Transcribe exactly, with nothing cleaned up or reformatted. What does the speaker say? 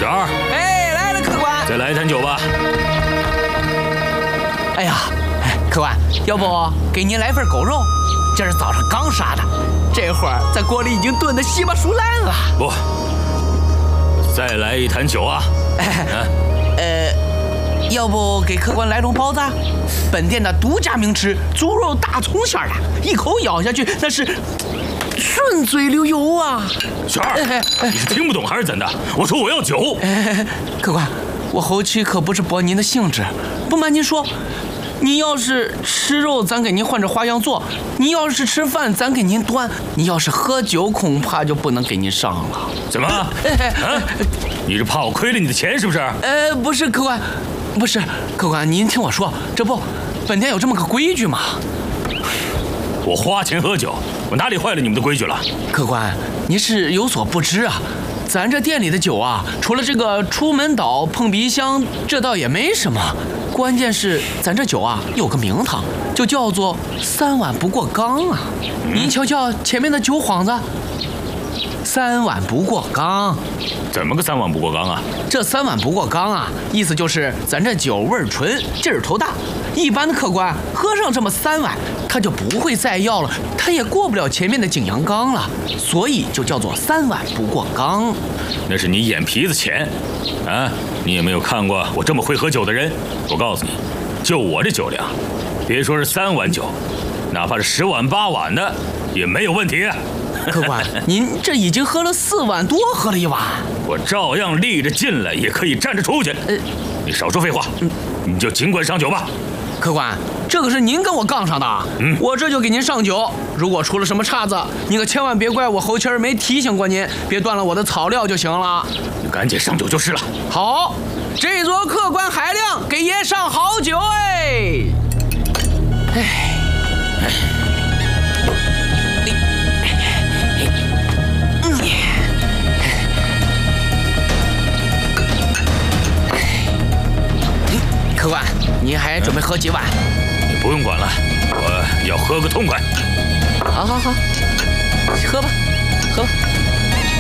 小二， 哎，来了，客官。 再来一坛酒吧。 哎呀，哎，客官，要不给您来份狗肉？今儿早上刚杀的，这会儿在锅里已经炖得稀巴熟烂了。 不，再来一坛酒啊！ 哎，呃，要不给客官来笼包子？本店的独家名吃猪肉大葱馅的，一口咬下去那是顺嘴溜油啊！ 小二，哎哎、你是听不懂还是怎的？我说我要酒。 哎，客官，我后期可不是驳您的兴致，不瞒您说。您要是吃肉，咱给您换着花样做；您要是吃饭，咱给您端；您要是喝酒，恐怕就不能给您上了。 怎么？啊？你是怕我亏了你的钱是不是？ 呃，不是，客官，不是，客官，您听我说，这不，本店有这么个规矩吗？ 我花钱喝酒，我哪里坏了你们的规矩了？ 客官，您是有所不知啊。咱这店里的酒啊，除了这个出门倒碰鼻香，这倒也没什么。关键是咱这酒啊有个名堂，就叫做三碗不过冈啊。嗯、您瞧瞧前面的酒幌子，三碗不过冈。 怎么个三碗不过冈啊？ 这三碗不过冈啊，意思就是咱这酒味儿纯，劲儿头大。一般的客官喝上这么三碗，他就不会再要了，他也过不了前面的景阳冈了，所以就叫做三碗不过冈。 那是你眼皮子浅啊！你有没有看过我这么会喝酒的人？我告诉你，就我这酒量，别说是三碗酒，哪怕是十碗八碗的也没有问题。 客官，您这已经喝了四碗多，喝了一碗， 我照样立着进来，也可以站着出去。呃，你少说废话，嗯、你就尽管上酒吧。 客官，这可是您跟我杠上的，嗯，我这就给您上酒。如果出了什么岔子，你可千万别怪我侯七儿没提醒过您，别断了我的草料就行了。 你赶紧上酒就是了。 好，这桌客官海量，给爷上好酒哎！哎哎，客官，您还准备喝几碗？ 你不用管了，我要喝个痛快。 好好好，喝吧，喝吧。